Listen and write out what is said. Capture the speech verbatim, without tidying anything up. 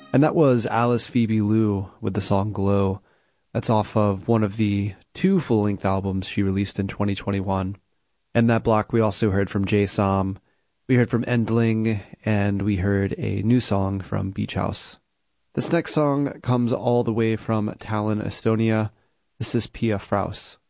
And that was Alice Phoebe Lou with the song Glow. That's off of one of the two full-length albums she released in twenty twenty-one. And that block we also heard from Jay Som, we heard from Endling, and we heard a new song from Beach House. This next song comes all the way from Tallinn, Estonia. This is Pia Fraus.